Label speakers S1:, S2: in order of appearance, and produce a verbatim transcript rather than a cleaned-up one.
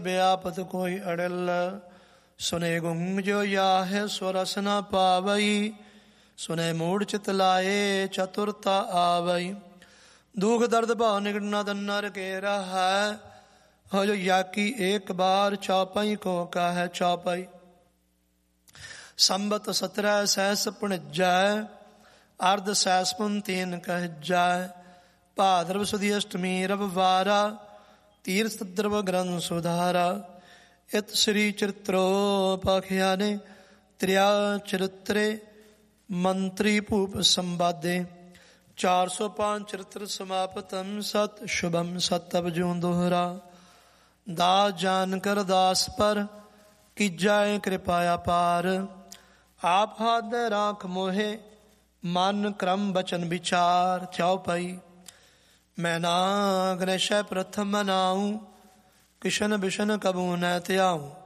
S1: व्यापत कोई अड़ल, सुने गुंग जो याह सो रस न पावई, सुने मूढ़ चित लाए चतुरता आवई। दुख दर्द भाव निगड़ना दन्नर के रहा, हो जो याकी एक बार चौपाई को कह चौपाई। संबत सत्रह सहस पुणिजय, अर्ध सहस पुन तीन कह जाय। भाद्रव सुदी अष्टमी रविवारा, तीर्थ द्रव ग्रंथ सुधारा। इत श्री चरित्रोपाख्याने त्रिया चरित्रे मंत्री भूप संवादे। चार सौ पांच चरित्र समापतम सत शुभम सतब जो दोहरा। दास जानकर दास पर की जाए कृपाया पार, आप हाथ राख मोहे मन क्रम बचन विचार। चौपाई। मैं नाग नशय प्रथम मनाऊं, किशन बिशन कबू न त्याऊं।